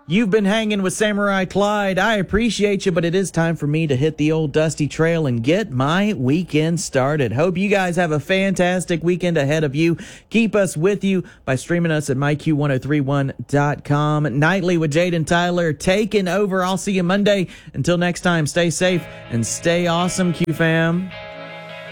You've been hanging with Samurai Clyde. I appreciate you, but it is time for me to hit the old dusty trail and get my weekend started. Hope you guys have a fantastic weekend ahead of you. Keep us with you by streaming us at myq1031.com. Nightly with Jaden Tyler taking over. I'll see you Monday. Until next time, stay safe and stay awesome, Q fam.